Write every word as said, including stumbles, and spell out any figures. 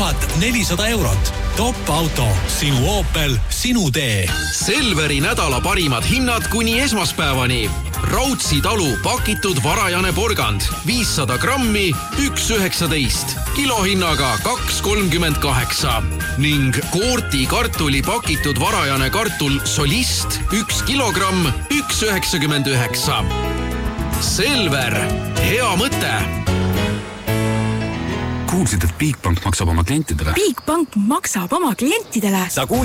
tuhat nelisada eurot. Top auto, sinu Opel, sinu tee. Selveri nädala parimad hinnad kuni esmaspäevani. Raudsi talu pakitud varajane porgand viissada grammi üks üheksateist, kilohinnaga kaks kolmkümmend kaheksa ning Koorti kartuli pakitud varajane kartul Solist üks kilogramm üks üheksakümmend üheksa. Selver, hea mõte! Kuulsid, et Bigbank maksab oma klientidele? Bigbank maksab oma klientidele? Sa kuulsid